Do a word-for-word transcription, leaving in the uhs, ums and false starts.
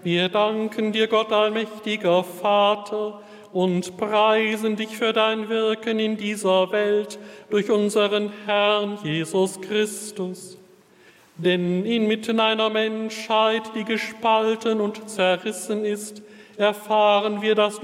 Wir danken dir, Gott allmächtiger Vater, und preisen dich für dein Wirken in dieser Welt durch unseren Herrn Jesus Christus. Denn inmitten einer Menschheit, die gespalten und zerrissen ist, erfahren wir, dass